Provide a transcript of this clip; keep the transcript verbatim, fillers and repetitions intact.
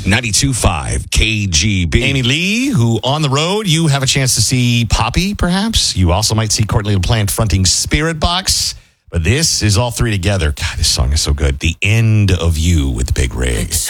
ninety-two point five K G B. Amy Lee, who on the road, you have a chance to see Poppy, perhaps. You also might see Courtney LaPlante fronting Spirit Box. But this is all three together. God, this song is so good. The End of You with Big Rig.